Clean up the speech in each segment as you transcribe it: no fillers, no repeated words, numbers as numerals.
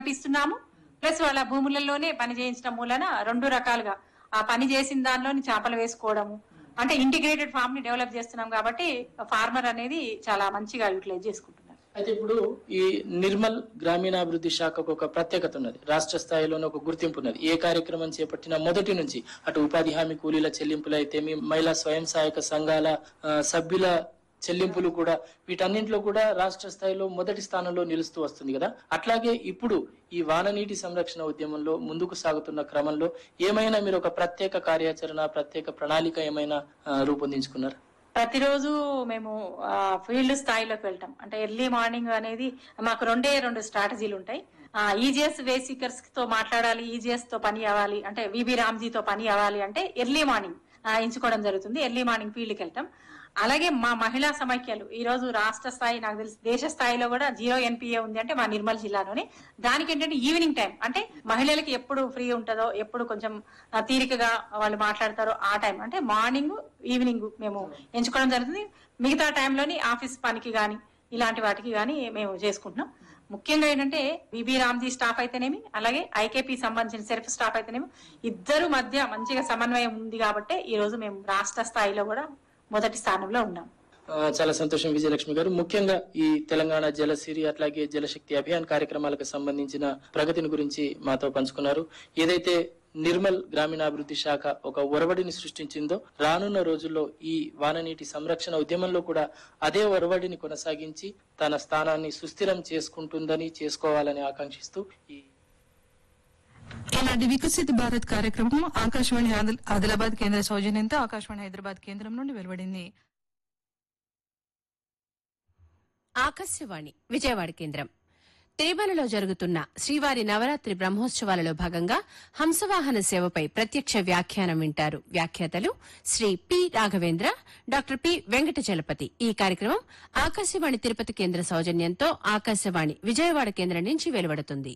ఇస్తున్నాము. ప్లస్ వాళ్ళ భూములలోనే పని చేయించడం మూలన 2 రకాలుగా ఆ పని చేసిన దానిలోని చేపలు వేసుకోవడము, అంటే ఇంటిగ్రేటెడ్ ఫార్మ్ ని డెవలప్ చేస్తున్నాం కాబట్టి ఫార్మర్ అనేది చాలా మంచిగా యూటిలైజ్ చేసుకుంటున్నారు. అయితే ఇప్పుడు ఈ నిర్మల్ గ్రామీణాభివృద్ధి శాఖకు ఒక ప్రత్యేకత ఉన్నది, రాష్ట్ర స్థాయిలోనే ఒక గుర్తింపు ఉన్నది. ఏ కార్యక్రమం చేపట్టినా మొదటి నుంచి అటు ఉపాధి హామీ కూలీల చెల్లింపులు అయితే మహిళా స్వయం సహాయక సంఘాల సభ్యుల చెల్లింపులు కూడా, వీటన్నింటిలో కూడా రాష్ట్ర స్థాయిలో మొదటి స్థానంలో నిలుస్తూ వస్తుంది కదా. అట్లాగే ఇప్పుడు ఈ వాననీటి సంరక్షణ ఉద్యమంలో ముందుకు సాగుతున్న క్రమంలో ఏమైనా మీరు ఒక ప్రత్యేక కార్యాచరణ, ప్రత్యేక ప్రణాళిక ఏమైనా రూపొందించుకున్నారు? ప్రతిరోజు మేము ఫీల్డ్ స్థాయిలోకి వెళ్తాం. అంటే ఎర్లీ మార్నింగ్ అనేది మాకు 2 స్ట్రాటజీలు ఉంటాయి. ఈజీఎస్ వేసికర్స్ తో మాట్లాడాలి, ఈజీఎస్ తో పని అవ్వాలి, అంటే విబి రామ్జీతో పని అవ్వాలి అంటే ఎర్లీ మార్నింగ్ ఎంచుకోవడం జరుగుతుంది. ఎర్లీ మార్నింగ్ ఫీల్డ్కి వెళ్తాం. అలాగే మా మహిళా సమైక్యాలు ఈ రోజు రాష్ట్ర స్థాయి, నాకు తెలిసి దేశ స్థాయిలో కూడా 0 NPA ఉంది అంటే మా నిర్మల్ జిల్లాలోనే. దానికి ఏంటంటే ఈవినింగ్ టైం, అంటే మహిళలకి ఎప్పుడు ఫ్రీ ఉంటుందో, ఎప్పుడు కొంచెం తీరికగా వాళ్ళు మాట్లాడతారో ఆ టైం, అంటే మార్నింగ్ ఈవినింగ్ మేము ఎంచుకోవడం జరుగుతుంది. మిగతా టైంలోని ఆఫీస్ పనికి గాని ఇలాంటి వాటికి గాని మేము చేసుకుంటున్నాం. ముఖ్యంగా ఏంటంటే విబి రామ్జీ స్టాఫ్ అయితేనేమి, అలాగే ఐకేపీ సంబంధించిన సెల్ఫ్ స్టాఫ్ అయితేనేమి, ఇద్దరు మధ్య మంచిగా సమన్వయం ఉంది కాబట్టి ఈ రోజు మేము రాష్ట్ర స్థాయిలో కూడా మొదటి స్థానంలో ఉన్నాం. చాలా సంతోషం విజయలక్ష్మి గారు. ముఖ్యంగా ఈ తెలంగాణ జలసిరి అట్లాగే జలశక్తి అభియాన్ కార్యక్రమాలకు సంబంధించిన ప్రగతిని గురించి మాతో పంచుకున్నారు. ఏదైతే నిర్మల్ గ్రామీణాభివృద్ధి శాఖ ఒక ఒరవడిని సృష్టించిందో, రానున్న రోజుల్లో ఈ వాననీటి సంరక్షణ ఉద్యమంలో కూడా అదే ఒరవడిని కొనసాగించి తన స్థానాన్ని సుస్థిరం చేసుకుంటుందని, చేసుకోవాలని ఆకాంక్షిస్తూ ఈనాటి వికసిత్ భారత్ కార్యక్రమం ఆకాశవాణి ఆదిలాబాద్ కేంద్ర సౌజన్యంతో ఆకాశవాణి హైదరాబాద్ కేంద్రం నుండి వెలువడింది. ఆకాశవాణి విజయవాడ కేంద్రం. తిరుమలలో జరుగుతున్న శ్రీవారి నవరాత్రి బ్రహ్మోత్సవాలలో భాగంగా హంసవాహన సేవపై ప్రత్యక్ష వ్యాఖ్యానం వింటారు. వ్యాఖ్యాతలు Shri P Raghavendra, doctor P Venkatachalapathi. ఈ కార్యక్రమం ఆకాశవాణి తిరుపతి కేంద్ర సౌజన్యంతో ఆకాశవాణి విజయవాడ కేంద్రం నుంచి వెలువడుతుంది.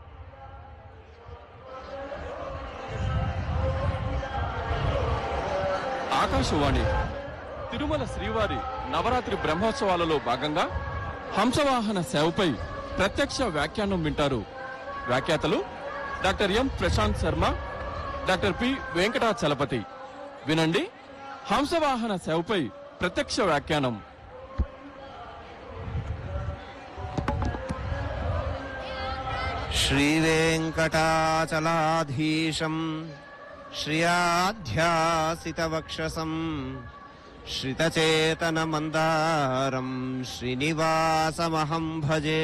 ఆకాశవాణి తిరుమల శ్రీవారి నవరాత్రి బ్రహ్మోత్సవాలలో భాగంగా హంసవాహన సేవపై ప్రత్యక్ష వ్యాఖ్యానం వింటారు. వ్యాఖ్యాతలు doctor M Prashanth Sharma, doctor P Venkatachalapathi. వినండి, హంసవాహన సేవపై ప్రత్యక్ష వ్యాఖ్యానం. శ్రీ వెంకటాచలాధీశం శ్రియాధ్యాసితవక్షసం శ్రితచేతన మందారం శ్రీనివాసమహం భజే.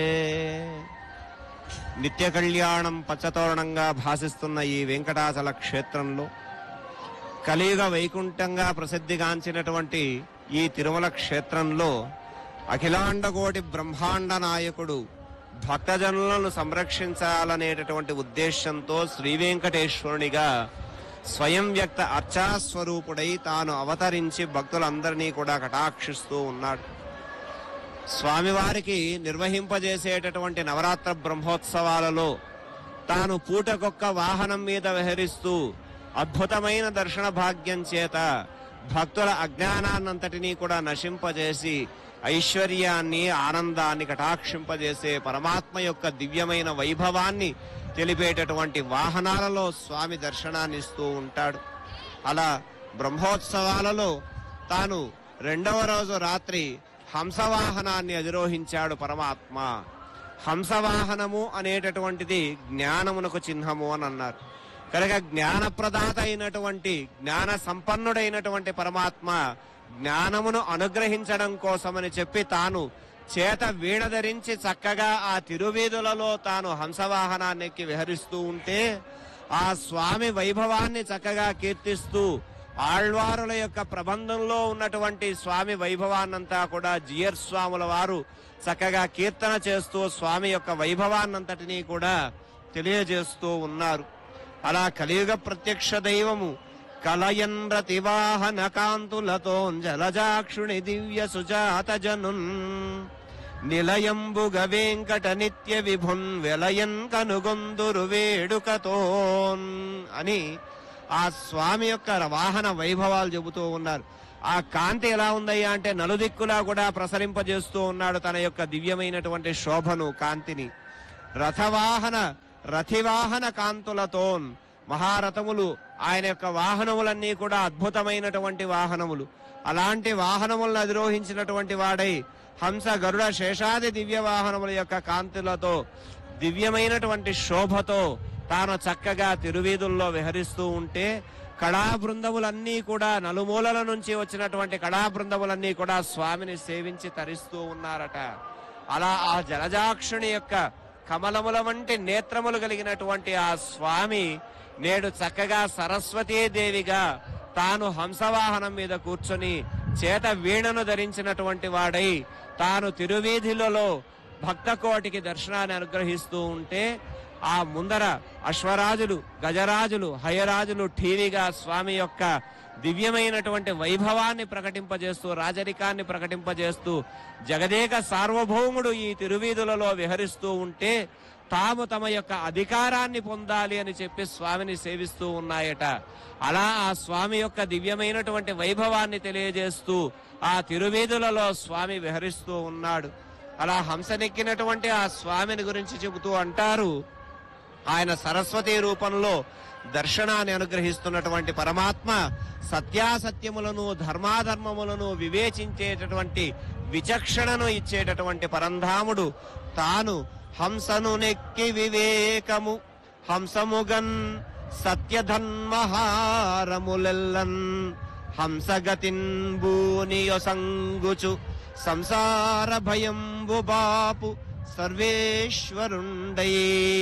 నిత్య కళ్యాణం పచ్చతోరణంగా భాసిస్తున్న ఈ వెంకటాచల క్షేత్రంలో, కలియుగ వైకుంఠంగా ప్రసిద్ధిగాంచినటువంటి ఈ తిరుమల క్షేత్రంలో అఖిలాండకోటి బ్రహ్మాండ నాయకుడు భక్తజనులను సంరక్షించాలనేటటువంటి ఉద్దేశంతో శ్రీ వెంకటేశ్వరునిగా స్వయం వ్యక్త అర్చాస్వరూపుడై తాను అవతరించి భక్తులందరినీ కూడా కటాక్షిస్తూ ఉన్నాడు. స్వామివారికి నిర్వహింపజేసేటటువంటి నవరాత్ర బ్రహ్మోత్సవాలలో తాను పూటకొక్క వాహనం మీద విహరిస్తూ అద్భుతమైన దర్శన భాగ్యం చేత భక్తుల అజ్ఞానాన్నంతటినీ కూడా నశింపజేసి ఐశ్వర్యాన్ని, ఆనందాన్ని కటాక్షింపజేసే పరమాత్మ యొక్క దివ్యమైన వైభవాన్ని తెలిపేటటువంటి వాహనాలలో స్వామి దర్శనాన్ని ఇస్తూ ఉంటాడు. అలా బ్రహ్మోత్సవాలలో తాను 2వ రోజు రాత్రి హంసవాహనాన్ని అధిరోహించాడు పరమాత్మ. హంసవాహనము అనేటటువంటిది జ్ఞానమునకు చిహ్నము అని అన్నారు కనుక జ్ఞానప్రదాత అయినటువంటి, జ్ఞాన సంపన్నుడైనటువంటి పరమాత్మ జ్ఞానమును అనుగ్రహించడం కోసమని చెప్పి తాను చేత వీణ ధరించి చక్కగా ఆ తిరువీధులలో తాను హంసవాహనాన్ని విహరిస్తూ ఉంటే ఆ స్వామి వైభవాన్ని చక్కగా కీర్తిస్తూ ఆళ్వారుల యొక్క ప్రబంధంలో ఉన్నటువంటి స్వామి వైభవాన్నంతా కూడా జియర్ స్వాముల వారు చక్కగా కీర్తన చేస్తూ స్వామి యొక్క వైభవాన్నంతటినీ కూడా తెలియజేస్తూ ఉన్నారు. అలా కలియుగ ప్రత్యక్ష దైవము కలయన్రతివాహన కాంతులతో జలజాక్షుని దివ్య సుజాత జనున్ నిలయంబుగ వెంకట నిత్య విభున్ వెలయన్ కనుగొందురు వేడుకతోన్ అని ఆ స్వామి యొక్క వాహన వైభవాలు చెబుతూ ఉన్నారు. ఆ కాంతి ఎలా ఉందయ్యా అంటే నలుదిక్కులా కూడా ప్రసరింపజేస్తూ ఉన్నాడు తన యొక్క దివ్యమైనటువంటి శోభను, కాంతిని. రథివాహన కాంతులతోన్ మహారథములు ఆయన యొక్క వాహనములన్నీ కూడా అద్భుతమైనటువంటి వాహనములు. అలాంటి వాహనములను అధిరోహించినటువంటి వాడై హంస గరుడ శేషాది దివ్య వాహనముల యొక్క కాంతులతో దివ్యమైనటువంటి శోభతో తాను చక్కగా తిరువీధుల్లో విహరిస్తూ ఉంటే కళా బృందములన్నీ కూడా నలుమూలల నుంచి వచ్చినటువంటి కళా బృందములన్నీ కూడా స్వామిని సేవించి తరిస్తూ ఉన్నారట. అలా ఆ జలజాక్షుని యొక్క కమలముల వంటి నేత్రములు కలిగినటువంటి ఆ స్వామి నేడు చక్కగా సరస్వతీదేవిగా తాను హంసవాహనం మీద కూర్చొని చేత వీణను ధరించినటువంటి వాడై తాను తిరువీధిలలో భక్తకోటికి దర్శనాన్ని అనుగ్రహిస్తూ ఉంటే ఆ ముందర అశ్వరాజులు, గజరాజులు, హయరాజులు ఠీవిగా స్వామి యొక్క దివ్యమైనటువంటి వైభవాన్ని ప్రకటింపజేస్తూ, రాజరికాన్ని ప్రకటింపజేస్తూ జగదేక సార్వభౌముడు ఈ తిరువీధులలో విహరిస్తూ ఉంటే తాము తమ యొక్క అధికారాన్ని పొందాలి అని చెప్పి స్వామిని సేవిస్తూ ఉన్నాయట. అలా ఆ స్వామి యొక్క దివ్యమైనటువంటి వైభవాన్ని తెలియజేస్తూ ఆ తిరువీధులలో స్వామి విహరిస్తూ ఉన్నాడు. అలా హంసనెక్కినటువంటి ఆ స్వామిని గురించి చెబుతూ అంటారు, ఆయన సరస్వతి రూపంలో దర్శనాన్ని అనుగ్రహిస్తున్నటువంటి పరమాత్మ సత్యాసత్యములను ధర్మాధర్మములను వివేచించేటటువంటి విచక్షణను ఇచ్చేటటువంటి పరంధాముడు తాను హంసను నెక్కి వివేకము హంసముగన్ సత్యధన్మహారములెల్లన్ హంసగతిన్ భూనియొసంగుచు సంసార భయంబు బాపు సర్వేశ్వరుండై.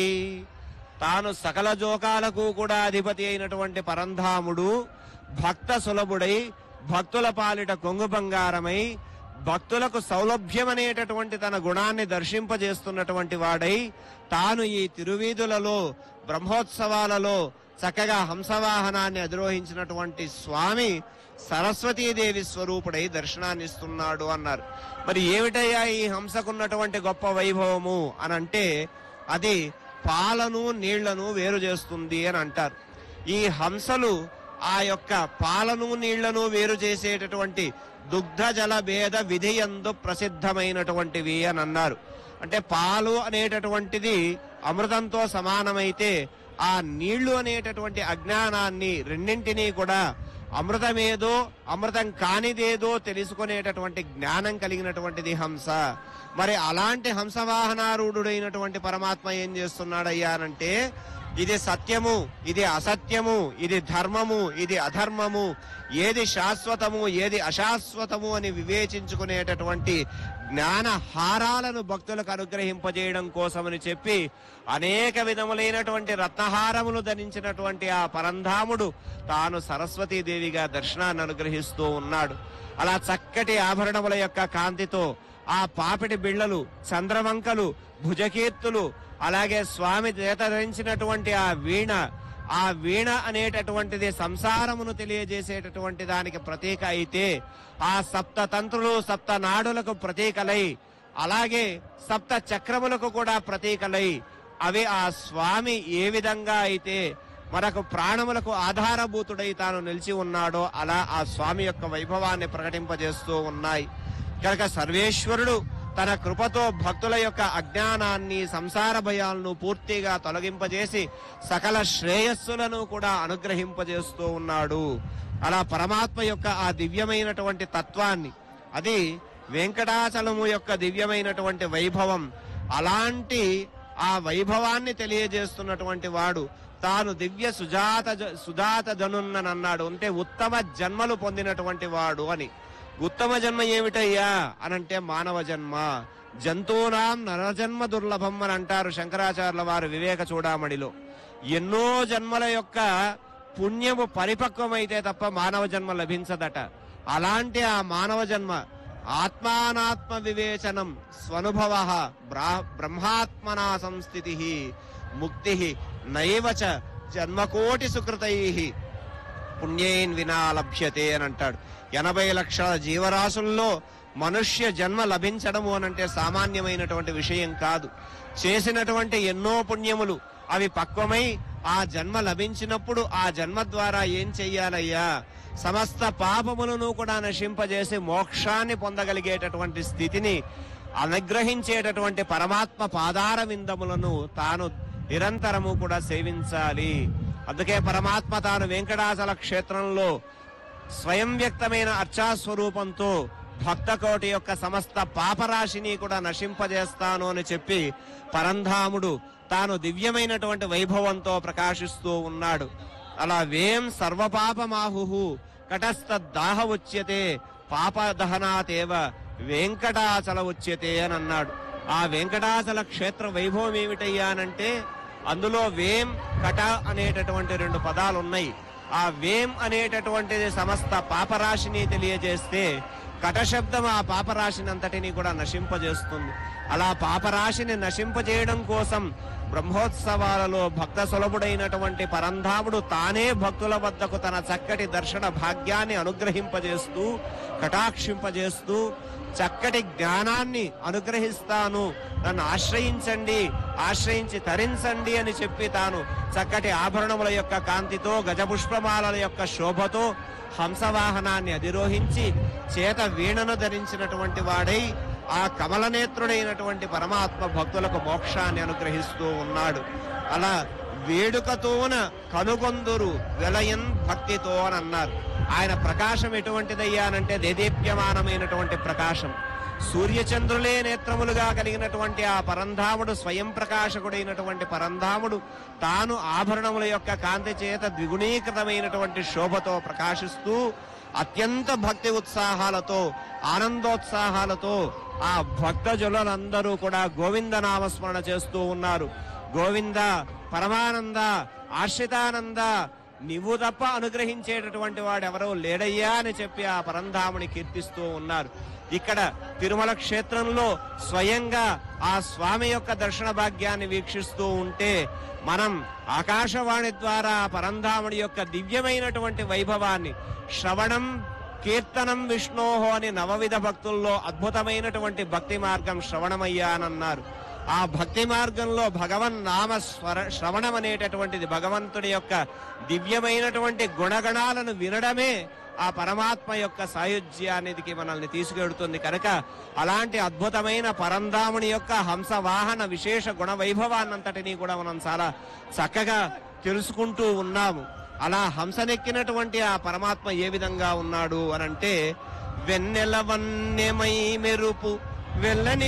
తాను సకల జోకాలకు కూడా అధిపతి అయినటువంటి పరంధాముడు భక్త సులభుడై భక్తుల పాలిట కొంగు బంగారమై భక్తులకు సౌలభ్యమనేటటువంటి తన గుణాన్ని దర్శింపజేస్తున్నటువంటి వాడై తాను ఈ తిరువీధులలో బ్రహ్మోత్సవాలలో చక్కగా హంసవాహనాన్ని అధిరోహించినటువంటి స్వామి సరస్వతీదేవి స్వరూపుడై దర్శనాన్ని ఇస్తున్నాడు అన్నారు. మరి ఏమిటయ్యా ఈ హంసకున్నటువంటి గొప్ప వైభవము అని అంటే అది పాలను నీళ్లను వేరు చేస్తుంది అని అంటారు. ఈ హంసలు ఆ యొక్క పాలను నీళ్లను వేరు చేసేటటువంటి దుగ్ధ జల భేద విధియందు ప్రసిద్ధమైనటువంటివి అని అన్నారు. అంటే పాలు అనేటటువంటిది అమృతంతో సమానమైతే ఆ నీళ్లు అనేటటువంటి అజ్ఞానాన్ని రెండింటినీ కూడా అమృతమేదో అమృతం కానిదేదో తెలుసుకునేటటువంటి జ్ఞానం కలిగినటువంటిది హంస. మరి అలాంటి హంసవాహనారూఢుడైనటువంటి పరమాత్మ ఏం చేస్తున్నాడయ్యా అనంటే ఇది సత్యము, ఇది అసత్యము, ఇది ధర్మము, ఇది అధర్మము, ఏది శాశ్వతము, ఏది అశాశ్వతము అని వివేచించుకునేటటువంటి జ్ఞాన హారాలను భక్తులకు అనుగ్రహింపజేయడం కోసమని చెప్పి అనేక విధములైనటువంటి రత్నహారములు ధరించినటువంటి ఆ పరంధాముడు తాను సరస్వతీదేవిగా దర్శనాన్ని అనుగ్రహిస్తూ ఉన్నాడు. అలా చక్కటి ఆభరణముల యొక్క కాంతితో ఆ పాపిడి బిళ్ళలు, చంద్రవంకలు, భుజకీర్తులు, అలాగే స్వామి చేత ధరించినటువంటి ఆ వీణ అనేటటువంటిది సంసారమును తెలియజేసేటటువంటి దానికి ప్రతీక అయితే ఆ సప్త తంత్రులు సప్త నాడులకు ప్రతీకలై అలాగే సప్త చక్రములకు కూడా ప్రతీకలై అవి ఆ స్వామి ఏ విధంగా అయితే మనకు ప్రాణములకు ఆధారభూతుడై తాను నిలిచి ఉన్నాడో అలా ఆ స్వామి యొక్క వైభవాన్ని ప్రకటింపజేస్తూ ఉన్నాయి. కనుక సర్వేశ్వరుడు తన కృపతో భక్తుల యొక్క అజ్ఞానాన్ని సంసార భయాలను పూర్తిగా తొలగింపజేసి సకల శ్రేయస్సులను కూడా అనుగ్రహింపజేస్తూ ఉన్నాడు. అలా పరమాత్మ యొక్క ఆ దివ్యమైనటువంటి తత్వాన్ని, అది వెంకటాచలము యొక్క దివ్యమైనటువంటి వైభవం, అలాంటి ఆ వైభవాన్ని తెలియజేస్తున్నటువంటి వాడు తాను దివ్య సుజాత జనున్ననన్నాడు. అంటే ఉత్తమ జన్మలు పొందినటువంటి వాడు అని. ఉత్తమ జన్మ ఏమిటయ్యా అనంటే మానవ జన్మ. జంతువునాం నరజన్మ దుర్లభం అని అంటారు శంకరాచార్యుల వారు వివేక చూడామణిలో. ఎన్నో జన్మల యొక్క పుణ్యము పరిపక్వమైతే తప్ప మానవ జన్మ లభించదట. అలాంటి ఆ మానవ జన్మ ఆత్మానాత్మ వివేచనం స్వనుభవ బ్రహ్మాత్మనా సంస్థితి ముక్తి నైవచ జన్మకోటి సుకృతై పుణ్యేన్ వినా లభ్యతే అని అంటాడు. 80 లక్షల జీవరాశుల్లో మనుష్య జన్మ లభించడము అనంటే సామాన్యమైనటువంటి విషయం కాదు. చేసినటువంటి ఎన్నో పుణ్యములు అవి పక్వమై ఆ జన్మ లభించినప్పుడు ఆ జన్మ ద్వారా ఏం చెయ్యాలయ్యా, సమస్త పాపములను కూడా నశింపజేసి మోక్షాన్ని పొందగలిగేటటువంటి స్థితిని అనుగ్రహించేటటువంటి పరమాత్మ పాదార విందములను తాను నిరంతరము కూడా సేవించాలి. అందుకే పరమాత్మ తాను వెంకటాచల క్షేత్రంలో స్వయం వ్యక్తమైన అర్చాస్వరూపంతో భక్తకోటి యొక్క సమస్త పాపరాశిని కూడా నశింపజేస్తాను అని చెప్పి పరంధాముడు తాను దివ్యమైనటువంటి వైభవంతో ప్రకాశిస్తూ ఉన్నాడు. అలా వేం సర్వపాపమాహు కటస్థదాహ ఉచ్యతే పాపదహనాతేవ వెంకటాచల ఉచ్యతే అని అన్నాడు. ఆ వెంకటాచల క్షేత్ర వైభవం ఏమిటయ్యానంటే అందులో వేం కట అనేటటువంటి 2 పదాలు ఉన్నాయి. ఆ వేం అనేటటువంటిది సమస్త పాపరాశిని తెలియజేస్తే కటశబ్దం ఆ పాపరాశిని అంతటిని కూడా నశింపజేస్తుంది. అలా పాపరాశిని నశింపజేయడం కోసం బ్రహ్మోత్సవాలలో భక్త సులభుడైనటువంటి పరంధాముడు తానే భక్తుల వద్దకు తన చక్కటి దర్శన భాగ్యాన్ని అనుగ్రహింపజేస్తూ కటాక్షింపజేస్తూ చక్కటి జ్ఞానాన్ని అనుగ్రహిస్తాను, నన్ను ఆశ్రయించండి, ఆశ్రయించి తరించండి అని చెప్పి తాను చక్కటి ఆభరణముల యొక్క కాంతితో గజపుష్పమాలల యొక్క శోభతో హంసవాహనాన్ని అధిరోహించి చేత వీణను ధరించినటువంటి వాడై ఆ కమలనేత్రుడైనటువంటి పరమాత్మ భక్తులకు మోక్షాన్ని అనుగ్రహిస్తూ ఉన్నాడు. అలా వేడుకతోన కనుగొందురు వెలయన్ భక్తితో అని అన్నారు. ఆయన ప్రకాశం ఎటువంటిదయ్యానంటే దేదీప్యమానమైనటువంటి ప్రకాశం. సూర్యచంద్రులే నేత్రములుగా కలిగినటువంటి ఆ పరంధాముడు, స్వయం ప్రకాశకుడైనటువంటి పరంధాముడు తాను ఆభరణముల యొక్క కాంతి చేత ద్విగుణీకృతమైనటువంటి శోభతో ప్రకాశిస్తూ అత్యంత భక్తి ఉత్సాహాలతో ఆనందోత్సాహాలతో ఆ భక్తజనులందరూ కూడా గోవింద నామస్మరణ చేస్తూ ఉన్నారు. గోవింద, పరమానంద, ఆశ్రితానంద, నీవు తప్ప అనుగ్రహించేటటువంటి వాడెవరో లేడయ్యా అని చెప్పి ఆ పరంధాముని కీర్తిస్తూ ఉన్నారు. ఇక్కడ తిరుమల క్షేత్రంలో స్వయంగా ఆ స్వామి యొక్క దర్శన భాగ్యాన్ని వీక్షిస్తూ ఉంటే మనం ఆకాశవాణి ద్వారా పరంధాముడి యొక్క దివ్యమైనటువంటి వైభవాన్ని శ్రవణం కీర్తనం విష్ణోహో అని నవవిధ భక్తుల్లో అద్భుతమైనటువంటి భక్తి మార్గం శ్రవణమయ్యా అని అన్నారు. ఆ భక్తి మార్గంలో భగవన్ నామ శ్రవణం అనేటటువంటిది భగవంతుడి యొక్క దివ్యమైనటువంటి గుణగణాలను వినడమే ఆ పరమాత్మ యొక్క సాయుధ్యానికి మనల్ని తీసుకెడుతుంది. కనుక అలాంటి అద్భుతమైన పరంధాముని యొక్క హంసవాహన విశేష గుణ వైభవాన్నంతటినీ కూడా మనం చాలా చక్కగా తెలుసుకుంటూ ఉన్నాము. అలా హంసనెక్కినటువంటి ఆ పరమాత్మ ఏ విధంగా ఉన్నాడు అనంటే వెన్నెల వన్నెమై మెరుపు వెళ్ళని